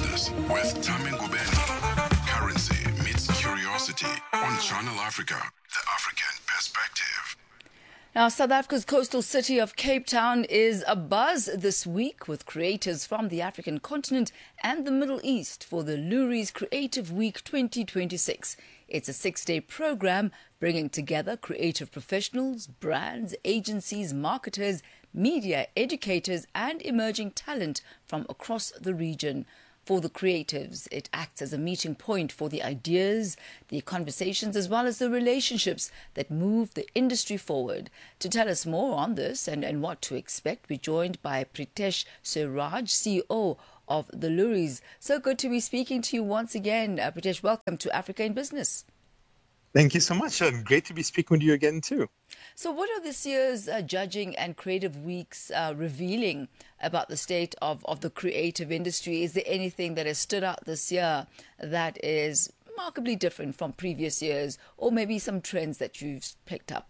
Business with Tami Ngubeni. Currency meets curiosity on Channel Africa, the African perspective. Now, South Africa's coastal city of Cape Town is abuzz this week with creators from the African continent and the Middle East for the Lourie's Creative Week 2026. It's a 6-day program bringing together creative professionals, brands, agencies, marketers, media, educators and emerging talent from across the region. For the creatives, it acts as a meeting point for the ideas, the conversations, as well as the relationships that move the industry forward. To tell us more on this and what to expect, we're joined by Pritesh Siraj, CEO of the Lourie's. So good to be speaking to you once again. Pritesh, welcome to Africa in Business. Thank you so much. Great to be speaking with you again, too. So what are this year's judging and creative weeks revealing about the state of the creative industry? Is there anything that has stood out this year that is remarkably different from previous years, or maybe some trends that you've picked up?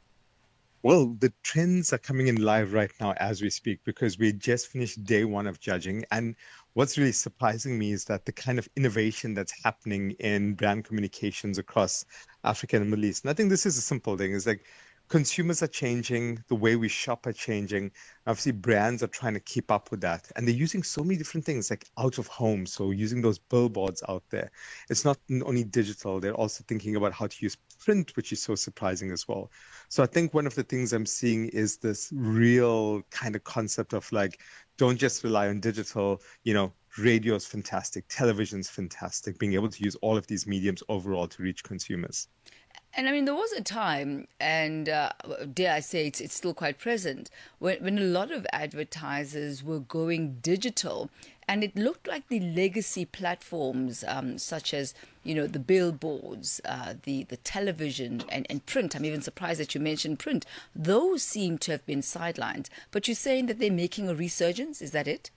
Well, the trends are coming in live right now as we speak, because we just finished day one of judging. And what's really surprising me is that the kind of innovation that's happening in brand communications across Africa and the Middle East. And I think this is a simple thing. It's like consumers are changing, the way we shop are changing. Obviously, brands are trying to keep up with that. And they're using so many different things like out of home. So using those billboards out there. It's not only digital, they're also thinking about how to use print, which is so surprising as well. So I think one of the things I'm seeing is this real kind of concept of like, don't just rely on digital, radio is fantastic, television's fantastic, being able to use all of these mediums overall to reach consumers. And I mean, there was a time, and dare I say it's still quite present, when a lot of advertisers were going digital, and it looked like the legacy platforms, such as, the billboards, the television and print. I'm even surprised that you mentioned print. Those seem to have been sidelined. But you're saying that they're making a resurgence. Is that it?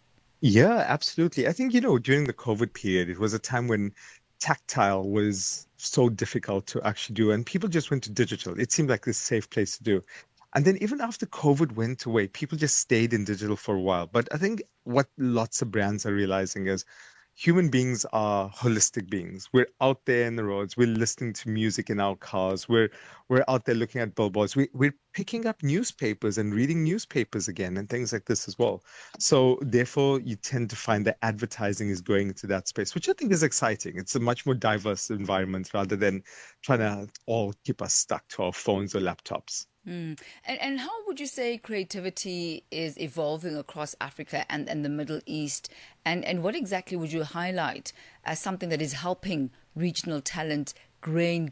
Yeah, absolutely. I think, during the COVID period, it was a time when tactile was so difficult to actually do, and people just went to digital. It seemed like this safe place to do. And then even after COVID went away, people just stayed in digital for a while. But I think what lots of brands are realizing is human beings are holistic beings. We're out there in the roads. We're listening to music in our cars. We're out there looking at billboards. We're picking up newspapers and reading newspapers again and things like this as well. So therefore, you tend to find that advertising is going into that space, which I think is exciting. It's a much more diverse environment rather than trying to all keep us stuck to our phones or laptops. And how would you say creativity is evolving across Africa and the Middle East? And what exactly would you highlight as something that is helping regional talent gain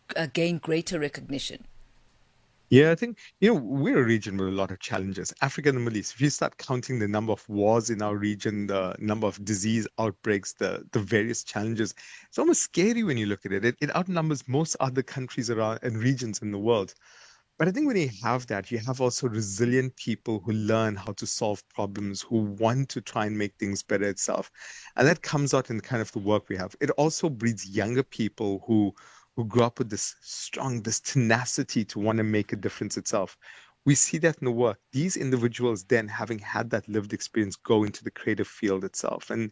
greater recognition? Yeah, I think, we're a region with a lot of challenges. Africa and the Middle East, if you start counting the number of wars in our region, the number of disease outbreaks, the various challenges, it's almost scary when you look at it. It outnumbers most other countries around and regions in the world. But I think when you have that, you have also resilient people who learn how to solve problems, who want to try and make things better itself. And that comes out in kind of the work we have. It also breeds younger people who grow up with this tenacity to want to make a difference itself. We see that in the work. These individuals then, having had that lived experience, go into the creative field itself. And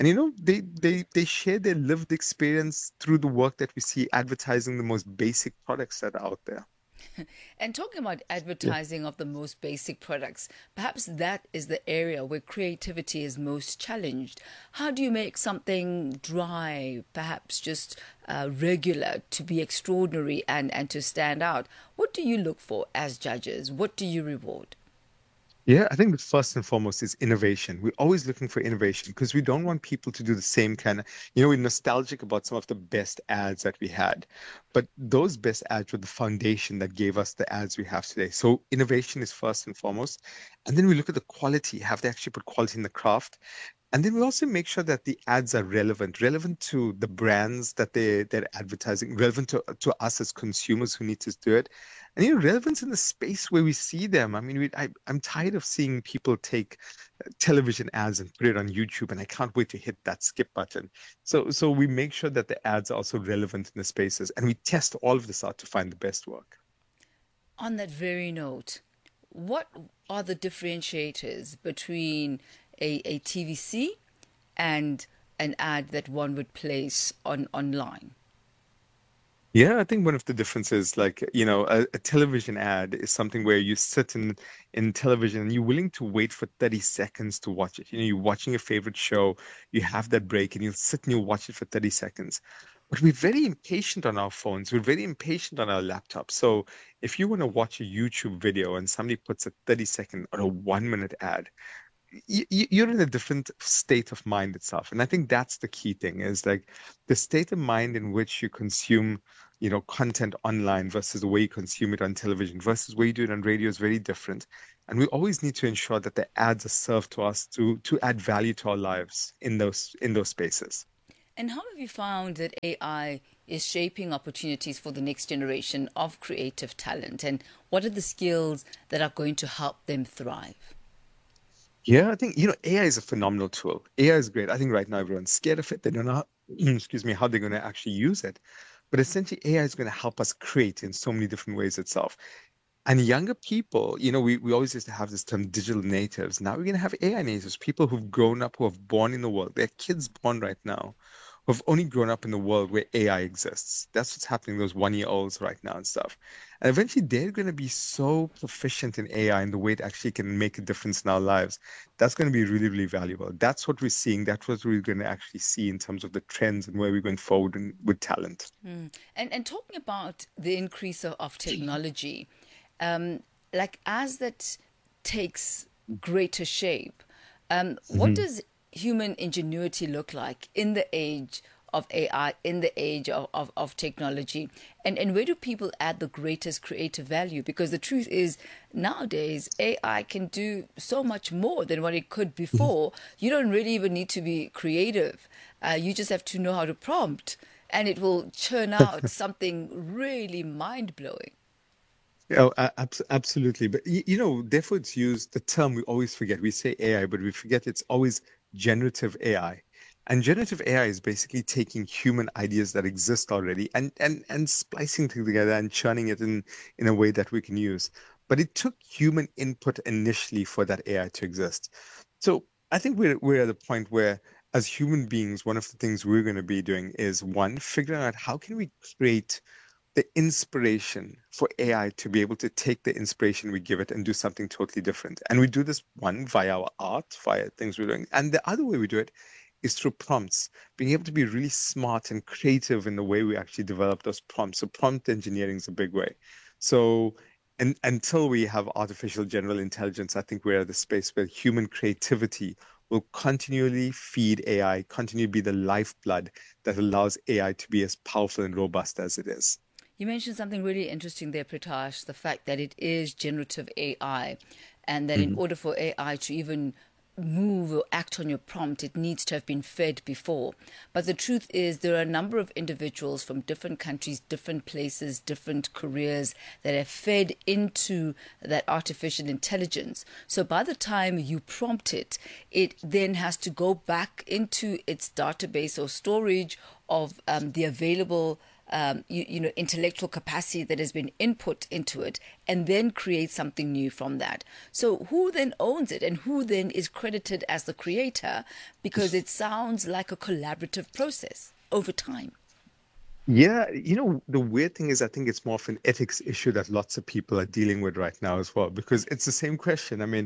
they share their lived experience through the work that we see advertising the most basic products that are out there. And talking about advertising of the most basic products, perhaps that is the area where creativity is most challenged. How do you make something dry, perhaps just regular, to be extraordinary and to stand out? What do you look for as judges? What do you reward? Yeah, I think the first and foremost is innovation. We're always looking for innovation because we don't want people to do the same kind of, we're nostalgic about some of the best ads that we had, but those best ads were the foundation that gave us the ads we have today. So innovation is first and foremost. And then we look at the quality. Have they actually put quality in the craft? And then we also make sure that the ads are relevant to the brands that they're advertising, relevant to us as consumers who need to do it. And relevance in the space where we see them. I mean, I'm tired of seeing people take television ads and put it on YouTube, and I can't wait to hit that skip button. So we make sure that the ads are also relevant in the spaces, and we test all of this out to find the best work. On that very note, what are the differentiators between a TVC and an ad that one would place online? Yeah, I think one of the differences, like, a television ad is something where you sit in television and you're willing to wait for 30 seconds to watch it. You're watching your favorite show, you have that break, and you'll sit and you'll watch it for 30 seconds. But we're very impatient on our phones. We're very impatient on our laptops. So if you want to watch a YouTube video and somebody puts a 30-second or a 1-minute ad, you're in a different state of mind itself. And I think that's the key thing, is like the state of mind in which you consume, content online versus the way you consume it on television versus the way you do it on radio is very different. And we always need to ensure that the ads are served to us to add value to our lives in those spaces. And how have you found that AI is shaping opportunities for the next generation of creative talent? And what are the skills that are going to help them thrive? Yeah, I think, AI is a phenomenal tool. AI is great. I think right now everyone's scared of it. They don't know how, excuse me, how they're going to actually use it. But essentially, AI is going to help us create in so many different ways itself. And younger people, we always used to have this term digital natives. Now we're going to have AI natives, people who've grown up, who have born in the world. There are kids born right now who have only grown up in the world where AI exists. That's what's happening, those 1-year-olds right now and stuff. And eventually they're going to be so proficient in AI and the way it actually can make a difference in our lives. That's going to be really, really valuable. That's what we're seeing. That's what we're going to actually see in terms of the trends and where we're going forward with talent. And talking about the increase of technology, like as that takes greater shape, what does human ingenuity look like in the age of AI, in the age of technology? And where do people add the greatest creative value? Because the truth is, nowadays, AI can do so much more than what it could before. You don't really even need to be creative. You just have to know how to prompt, and it will churn out something really mind-blowing. Oh, absolutely. But, therefore it's used, the term we always forget. We say AI, but we forget it's always generative AI. And generative AI is basically taking human ideas that exist already and splicing them together and churning it in a way that we can use. But it took human input initially for that AI to exist. So I think we're at a point where, as human beings, one of the things we're going to be doing is, one, figuring out how can we create the inspiration for AI to be able to take the inspiration we give it and do something totally different. And we do this, one, via our art, via things we're doing. And the other way we do it is through prompts, being able to be really smart and creative in the way we actually develop those prompts. So prompt engineering is a big way. So until we have artificial general intelligence, I think we're at the space where human creativity will continually feed AI, continue to be the lifeblood that allows AI to be as powerful and robust as it is. You mentioned something really interesting there, Pritash, the fact that it is generative AI, and that in order for AI to even move or act on your prompt, it needs to have been fed before. But the truth is, there are a number of individuals from different countries, different places, different careers that have fed into that artificial intelligence. So by the time you prompt it, it then has to go back into its database or storage of the available intellectual capacity that has been input into it, and then create something new from that. So who then owns it, and who then is credited as the creator? Because it sounds like a collaborative process over time. Yeah, the weird thing is, I think it's more of an ethics issue that lots of people are dealing with right now as well, because it's the same question. I mean,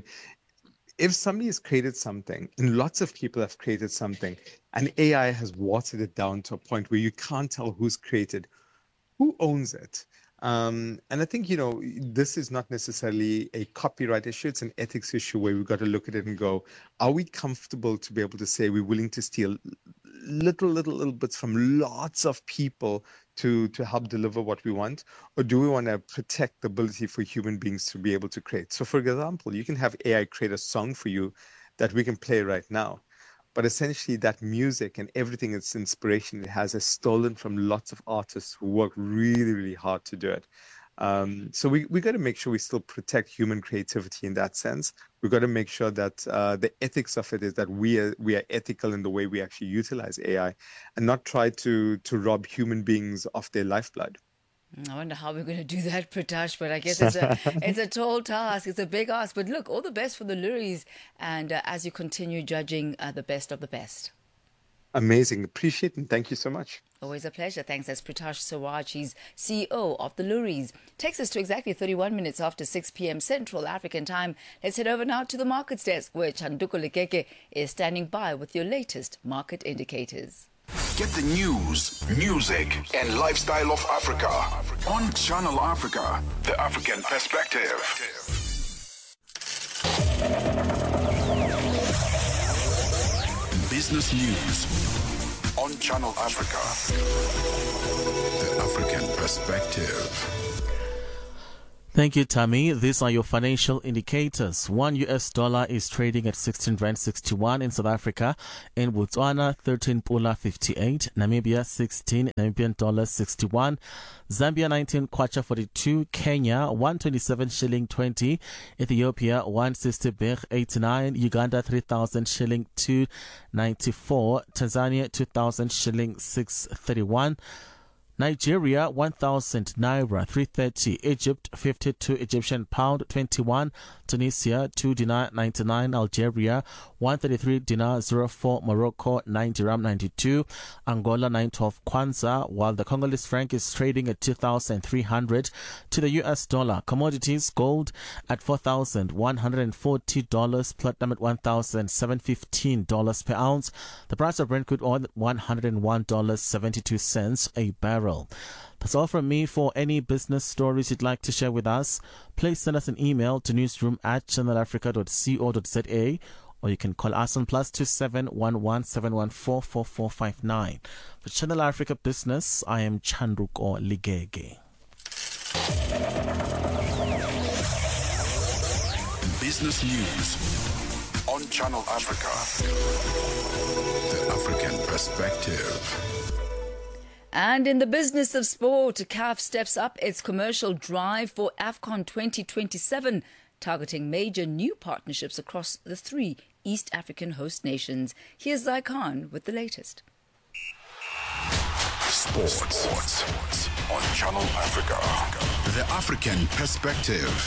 if somebody has created something, and lots of people have created something, and AI has watered it down to a point where you can't tell who's created, who owns it? And I think, this is not necessarily a copyright issue. It's an ethics issue where we've got to look at it and go, are we comfortable to be able to say we're willing to steal little bits from lots of people to help deliver what we want? Or do we want to protect the ability for human beings to be able to create? So for example, you can have AI create a song for you that we can play right now. But essentially that music and everything, its inspiration it has, is stolen from lots of artists who work really, really hard to do it. So we got to make sure we still protect human creativity in that sense. We've got to make sure that the ethics of it is that we are ethical in the way we actually utilize AI, and not try to rob human beings of their lifeblood. I wonder how we're going to do that, Pritash, but I guess it's a tall task. It's a big ask. But look, all the best for the Luries, and as you continue judging the best of the best. Amazing. Appreciate it. And thank you so much. Always a pleasure. Thanks. That's Pritash Swaraj. He's CEO of the Luries. Takes us to exactly 31 minutes after 6 p.m. Central African time. Let's head over now to the markets desk where Chanduko Lekeke is standing by with your latest market indicators. Get the news, music, and lifestyle of Africa on Channel Africa, the African perspective. Business news on Channel Africa, the African perspective. Thank you, Tammy. These are your financial indicators. $1 is trading at 16 Rand 61 in South Africa. In Botswana, 13 Pula 58. Namibia, 16 Namibian dollars 61. Zambia, 19 Kwacha 42. Kenya, 127 shilling 20. Ethiopia, 160 birr 89. Uganda, 3,000 shilling 294. Tanzania, 2,000 shilling 631. Nigeria, 1,000 naira 330. Egypt, 52 Egyptian pound 21. Tunisia, 2 dinar 99. Algeria, 133 dinar 04. Morocco, 9 dirham 92. Angola, 912 kwanza, while the Congolese franc is trading at 2,300 to the US dollar. Commodities, gold at $4,140, platinum at $1,715 per ounce. The price of Brent crude oil at $101.72 a barrel. That's all from me. For any business stories you'd like to share with us, please send us an email to newsroom@channelafrica.co.za, or you can call us on +27 11 714 4459. For Channel Africa Business, I am Chanduko Ligege. Business news on Channel Africa, the African perspective. And in the business of sport, CAF steps up its commercial drive for AFCON 2027, targeting major new partnerships across the 3 East African host nations. Here's Zai Khan with the latest. Sports on Channel Africa, the African perspective.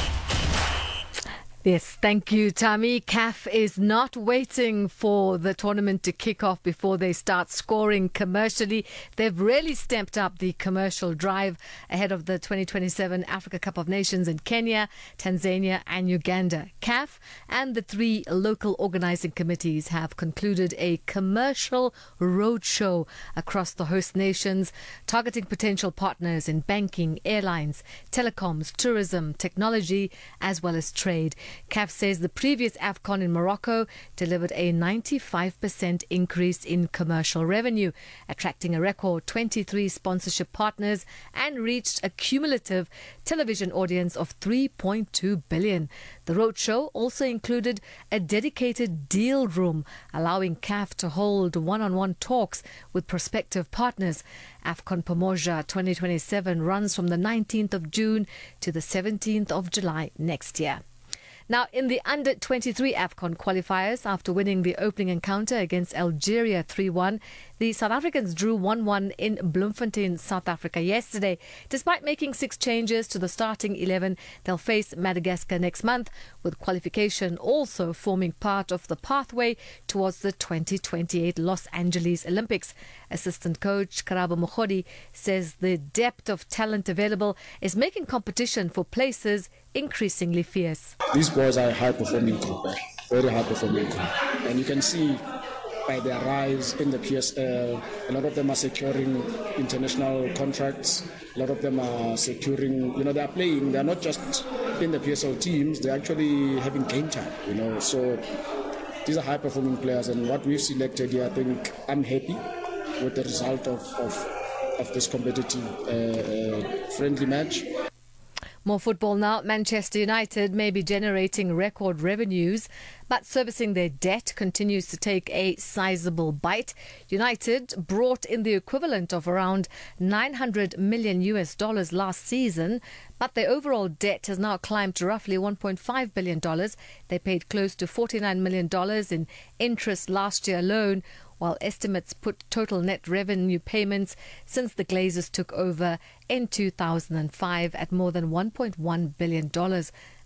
Yes, thank you, Tammy. CAF is not waiting for the tournament to kick off before they start scoring commercially. They've really stepped up the commercial drive ahead of the 2027 Africa Cup of Nations in Kenya, Tanzania and Uganda. CAF and the 3 local organizing committees have concluded a commercial roadshow across the host nations, targeting potential partners in banking, airlines, telecoms, tourism, technology, as well as trade. CAF says the previous AFCON in Morocco delivered a 95% increase in commercial revenue, attracting a record 23 sponsorship partners and reached a cumulative television audience of 3.2 billion. The roadshow also included a dedicated deal room, allowing CAF to hold one-on-one talks with prospective partners. AFCON Pamoja 2027 runs from the 19th of June to the 17th of July next year. Now, in the under-23 AFCON qualifiers, after winning the opening encounter against Algeria 3-1, the South Africans drew 1-1 in Bloemfontein, South Africa yesterday. Despite making 6 changes to the starting 11, they'll face Madagascar next month, with qualification also forming part of the pathway towards the 2028 Los Angeles Olympics. Assistant coach Karabo Mokhodi says the depth of talent available is making competition for places increasingly fierce. These boys are a high-performing group, very high-performing group. And you can see by their rise in the PSL, a lot of them are securing international contracts. A lot of them are securing, they are playing. They are not just in the PSL teams, they're actually having game time, So these are high-performing players. And what we've selected here, I think I'm happy with the result of this competitive friendly match. More football now. Manchester United may be generating record revenues, but servicing their debt continues to take a sizable bite. United brought in the equivalent of around $900 million last season, but their overall debt has now climbed to roughly $1.5 billion. They paid close to $49 million in interest last year alone, while estimates put total net revenue payments since the Glazers took over in 2005 at more than $1.1 billion.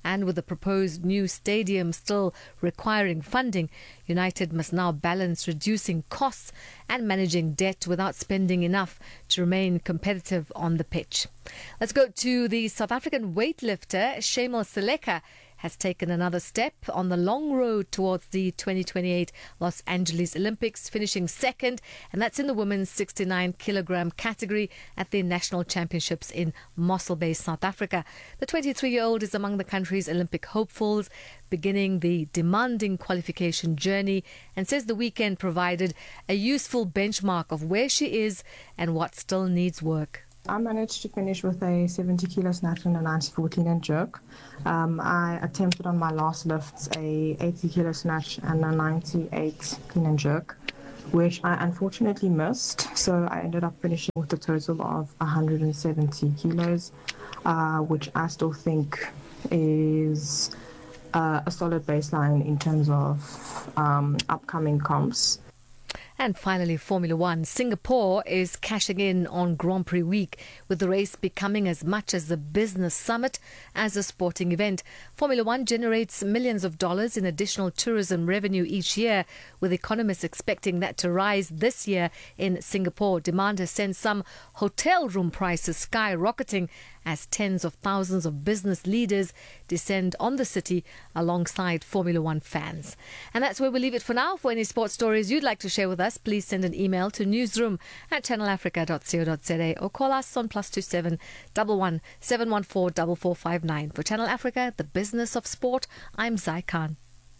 And with the proposed new stadium still requiring funding, United must now balance reducing costs and managing debt without spending enough to remain competitive on the pitch. Let's go to the South African weightlifter, Shamil Seleka, has taken another step on the long road towards the 2028 Los Angeles Olympics, finishing second, and that's in the women's 69-kilogram category at the National Championships in Mossel Bay, South Africa. The 23-year-old is among the country's Olympic hopefuls, beginning the demanding qualification journey, and says the weekend provided a useful benchmark of where she is and what still needs work. I managed to finish with a 70 kilo snatch and a 90-14 and jerk. I attempted on my last lifts a 80 kilo snatch and a 98 clean and jerk, which I unfortunately missed. So I ended up finishing with a total of 170 kilos, which I still think is a solid baseline in terms of upcoming comps. And finally, Formula One. Singapore is cashing in on Grand Prix week, with the race becoming as much as a business summit as a sporting event. Formula One generates millions of dollars in additional tourism revenue each year, with economists expecting that to rise this year in Singapore. Demand has sent some hotel room prices skyrocketing as tens of thousands of business leaders descend on the city alongside Formula One fans. And that's where we leave it for now. For any sports stories you'd like to share with us, please send an email to newsroom@channelafrica.co.za or call us on +27 11 714 4459. For Channel Africa, the business of sport, I'm Zai Khan.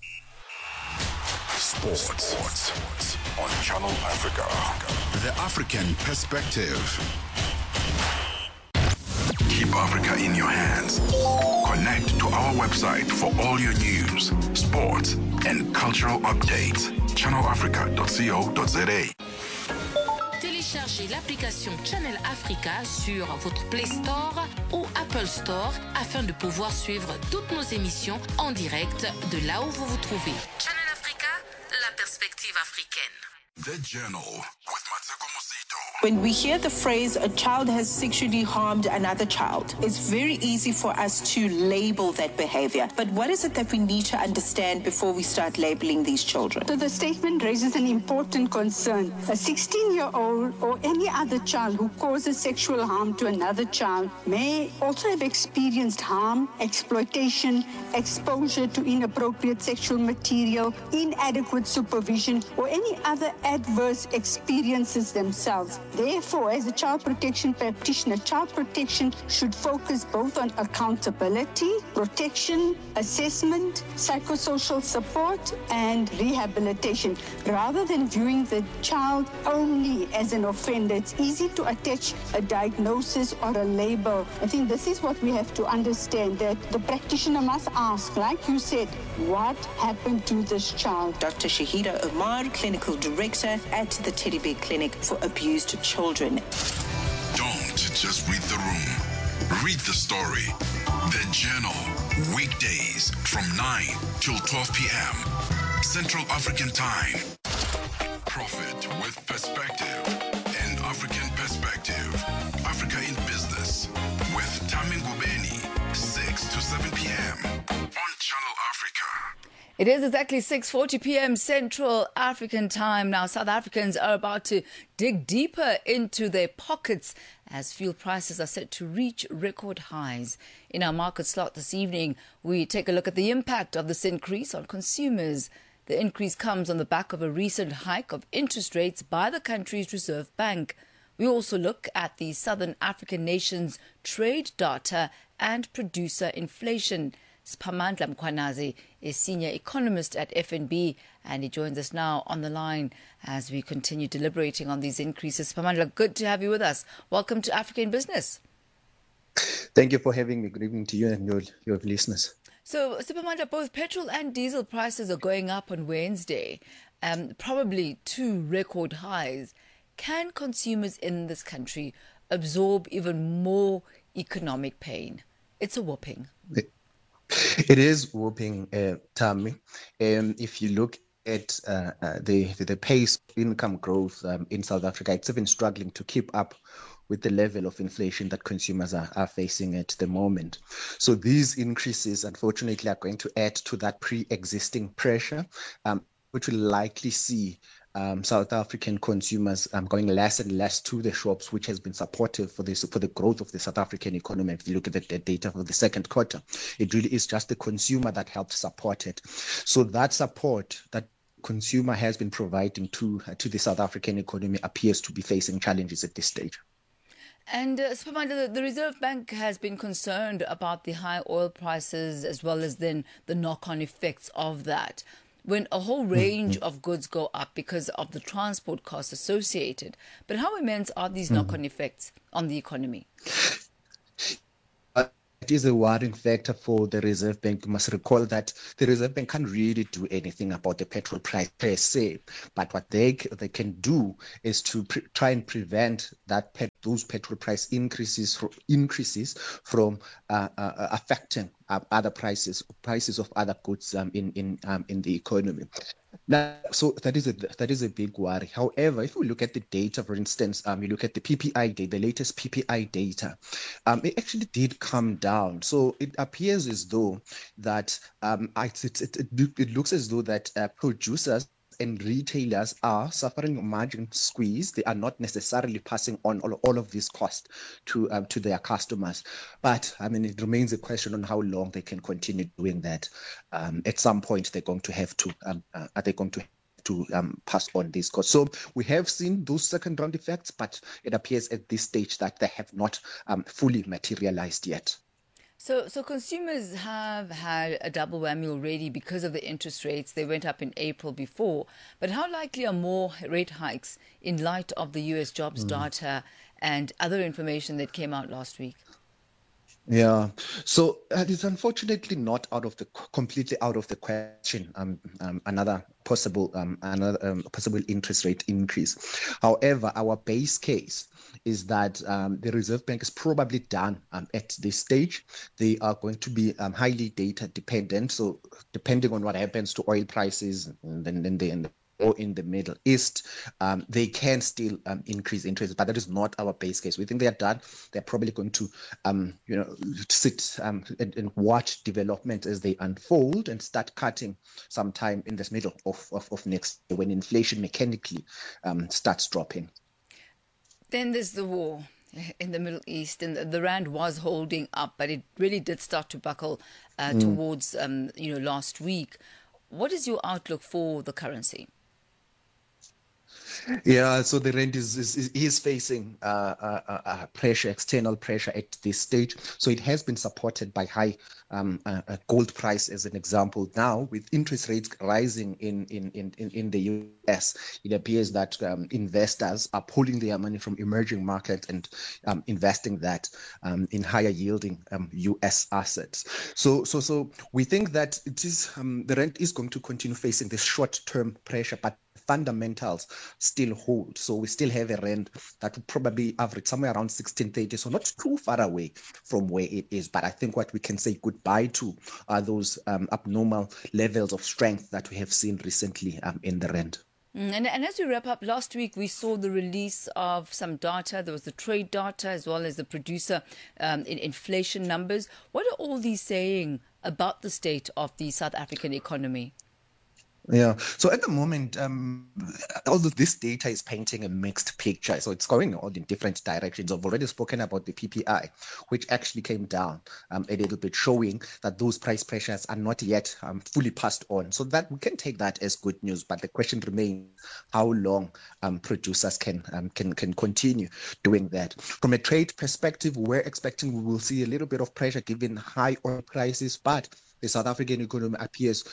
Sports on Channel Africa. The African perspective. Keep Africa in your hands. Connect to our website for all your news, sports, and cultural updates. channelafrica.co.za. Téléchargez l'application Channel Africa sur votre Play Store ou Apple Store afin de pouvoir suivre toutes nos émissions en direct de là où vous vous trouvez. Channel Africa, la perspective africaine. The Journal with Mateko Mosito. When we hear the phrase, a child has sexually harmed another child, it's very easy for us to label that behavior. But what is it that we need to understand before we start labeling these children? So the statement raises an important concern. A 16-year-old or any other child who causes sexual harm to another child may also have experienced harm, exploitation, exposure to inappropriate sexual material, inadequate supervision, or any other adverse experiences themselves. Therefore, as a child protection practitioner, child protection should focus both on accountability, protection, assessment, psychosocial support, and rehabilitation. Rather than viewing the child only as an offender, it's easy to attach a diagnosis or a label. I think this is what we have to understand, that the practitioner must ask, like you said, what happened to this child? Dr. Shahida Omar, Clinical Director at the Teddy Bear Clinic for Abused Children. Don't just read the room. Read the story. The Journal. Weekdays from 9 till 12 p.m. Central African Time. Profit with perspective. An African perspective. Africa in Business. With Tami Ngubeni. 6 to 7 p.m. on Channel Africa. It is exactly 6:40 p.m. Central African Time. Now, South Africans are about to dig deeper into their pockets as fuel prices are set to reach record highs. In our market slot this evening, we take a look at the impact of this increase on consumers. The increase comes on the back of a recent hike of interest rates by the country's Reserve Bank. We also look at the Southern African nation's trade data and producer inflation. Spamandla Mkhwanazi is senior economist at FNB, and he joins us now on the line as we continue deliberating on these increases. Spamandla, good to have you with us. Welcome to Africa in Business. Thank you for having me. Good evening to you and your listeners. So, Spamandla, both petrol and diesel prices are going up on Wednesday, probably to record highs. Can consumers in this country absorb even more economic pain? It's a whooping. It is whooping, Tami. If you look at the pace of income growth in South Africa, it's even struggling to keep up with the level of inflation that consumers are facing at the moment. So these increases, unfortunately, are going to add to that pre-existing pressure, which will likely see South African consumers going less and less to the shops, which has been supportive for the growth of the South African economy. If you look at the data for the second quarter, it really is just the consumer that helped support it. So that support that consumer has been providing to the South African economy appears to be facing challenges at this stage. And Siphamandla, the Reserve Bank has been concerned about the high oil prices as well as then the knock-on effects of that. When a whole range of goods go up because of the transport costs associated. But how immense are these knock-on effects on the economy? It is a worrying factor for the Reserve Bank. You must recall that the Reserve Bank can't really do anything about the petrol price per se, but what they can do is to try and prevent that those petrol price increases from affecting other prices of other goods in the economy. Now, so that is a big worry. However, if we look at the data, for instance, you look at the PPI data, the latest PPI data, it actually did come down. So it appears as though that it looks as though that producers and retailers are suffering a margin squeeze. They are not necessarily passing on all of this cost to their customers. But I mean, it remains a question on how long they can continue doing that. At some point, they're going to have to. Are they going to pass on these costs? So we have seen those second round effects, but it appears at this stage that they have not fully materialized yet. So consumers have had a double whammy already because of the interest rates. They went up in April before. But how likely are more rate hikes in light of the US jobs data and other information that came out last week? Yeah, so it's unfortunately not completely out of the question. Another possible interest rate increase. However, our base case is that the Reserve Bank is probably done at this stage. They are going to be highly data dependent. So depending on what happens to oil prices and then or in the Middle East, they can still increase interest, but that is not our base case. We think they are done. They're probably going to, sit and watch development as they unfold and start cutting sometime in the middle of next year when inflation mechanically starts dropping. Then there's the war in the Middle East, and the rand was holding up, but it really did start to buckle towards last week. What is your outlook for the currency? Yeah, so the rand is facing pressure, external pressure at this stage. So it has been supported by high gold price, as an example. Now, with interest rates rising in the US, it appears that investors are pulling their money from emerging markets and investing that in higher yielding US assets. So we think that it is the rand is going to continue facing this short-term pressure, but fundamentals still hold. So we still have a rand that will probably average somewhere around 1630, so not too far away from where it is. But I think what we can say goodbye to are those abnormal levels of strength that we have seen recently in the rand. And as we wrap up, last week we saw the release of some data. There was the trade data as well as the producer inflation numbers. What are all these saying about the state of the South African economy? Yeah. So at the moment, although this data is painting a mixed picture, so it's going all in different directions. I've already spoken about the PPI, which actually came down a little bit, showing that those price pressures are not yet fully passed on. So that we can take that as good news. But the question remains how long producers can continue doing that. From a trade perspective, we're expecting we will see a little bit of pressure given high oil prices, but the South African economy appears,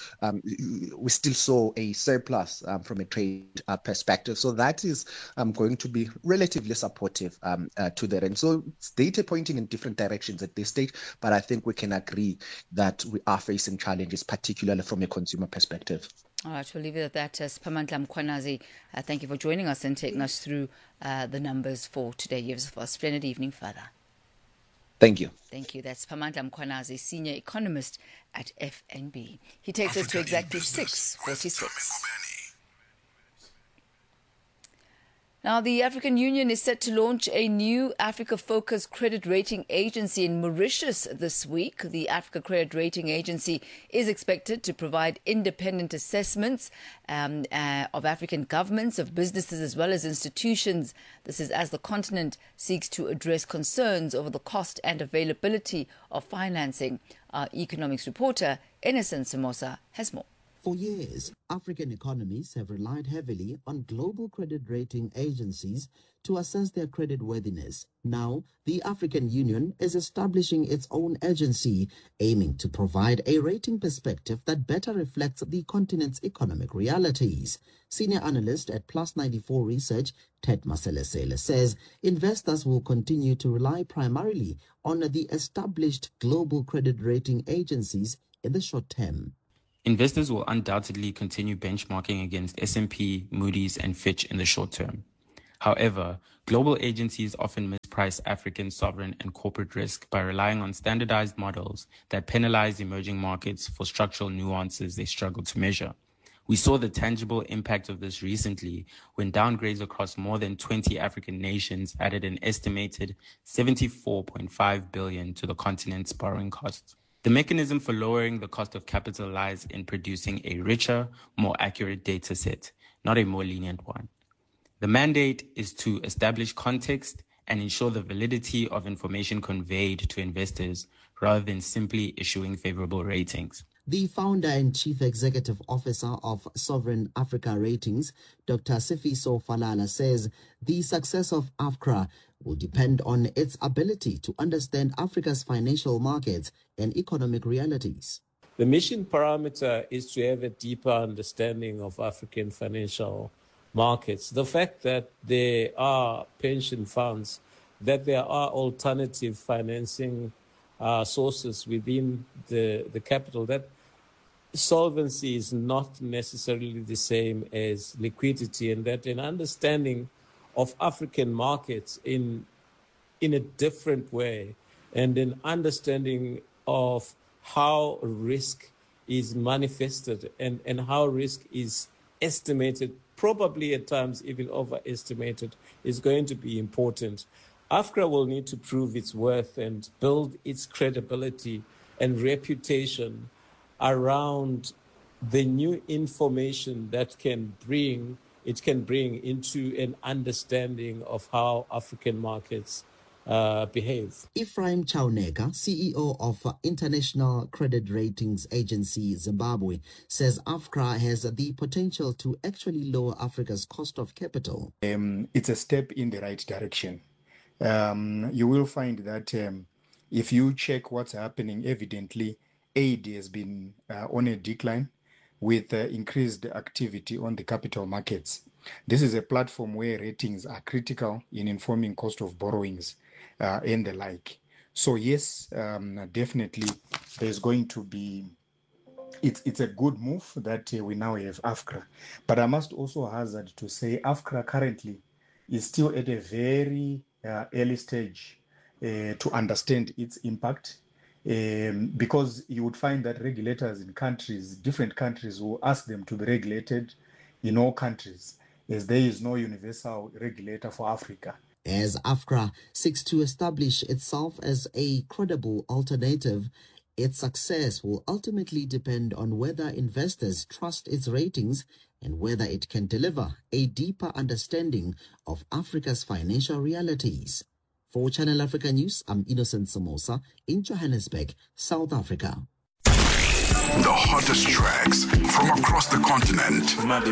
we still saw a surplus from a trade perspective. So that is going to be relatively supportive to the rand. So it's data pointing in different directions at this stage, but I think we can agree that we are facing challenges, particularly from a consumer perspective. All right, we'll leave it at that. Siphamandla Mkhwanazi, thank you for joining us and taking us through the numbers for today. You have a splendid evening further. Thank you. Thank you. That's Siphamandla Mkhwanazi, Senior Economist at FNB. He takes us to exactly 6:46. Now, the African Union is set to launch a new Africa-focused credit rating agency in Mauritius this week. The Africa Credit Rating Agency is expected to provide independent assessments of African governments, of businesses as well as institutions. This is as the continent seeks to address concerns over the cost and availability of financing. Our economics reporter, Innocent Samosa, has more. For years, African economies have relied heavily on global credit rating agencies to assess their creditworthiness. Now, the African Union is establishing its own agency, aiming to provide a rating perspective that better reflects the continent's economic realities. Senior analyst at Plus 94 Research, Ted Maselesele, says investors will continue to rely primarily on the established global credit rating agencies in the short term. Investors will undoubtedly continue benchmarking against S&P, Moody's, and Fitch in the short term. However, global agencies often misprice African sovereign and corporate risk by relying on standardized models that penalize emerging markets for structural nuances they struggle to measure. We saw the tangible impact of this recently when downgrades across more than 20 African nations added an estimated $74.5 billion to the continent's borrowing costs. The mechanism for lowering the cost of capital lies in producing a richer, more accurate data set, not a more lenient one. The mandate is to establish context and ensure the validity of information conveyed to investors rather than simply issuing favorable ratings. The founder and chief executive officer of Sovereign Africa Ratings, Dr. Sifiso Falala, says the success of AFCRA will depend on its ability to understand Africa's financial markets and economic realities. The mission parameter is to have a deeper understanding of African financial markets. The fact that there are pension funds, that there are alternative financing sources within the capital, that solvency is not necessarily the same as liquidity, and that an understanding of African markets in a different way and an understanding of how risk is manifested and how risk is estimated, probably at times even overestimated, is going to be important. AFCRA will need to prove its worth and build its credibility and reputation around the new information that it can bring into an understanding of how African markets behave. Ephraim Chauneka, CEO of International Credit Ratings Agency Zimbabwe, says AFCRA has the potential to actually lower Africa's cost of capital. It's a step in the right direction. You will find that if you check what's happening, evidently aid has been on a decline with increased activity on the capital markets. This is a platform where ratings are critical in informing cost of borrowings and the like. So yes, definitely there's going to be, it's a good move that we now have AFCRA. But I must also hazard to say AFCRA currently is still at a very early stage to understand its impact. Because you would find that regulators in countries, different countries, will ask them to be regulated in all countries, as there is no universal regulator for Africa. As AFCRA seeks to establish itself as a credible alternative, its success will ultimately depend on whether investors trust its ratings and whether it can deliver a deeper understanding of Africa's financial realities. For Channel Africa News, I'm Innocent Samosa in Johannesburg, South Africa. The hottest tracks from across the continent.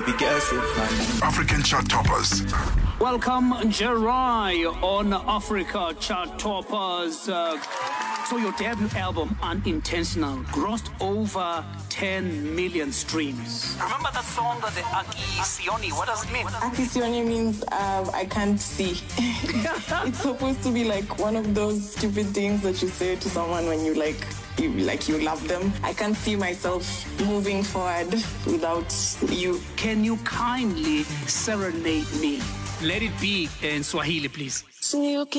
African chart toppers. Welcome, Jerai, on Africa Chart Toppers. So your debut album, Unintentional, grossed over 10 million streams. Remember that song, the Aki Sioni? What does it mean? Aki Sioni means I can't see. It's supposed to be like one of those stupid things that you say to someone when you love them. I can't see myself moving forward without you. Can you kindly serenade me? Let it be in Swahili, please.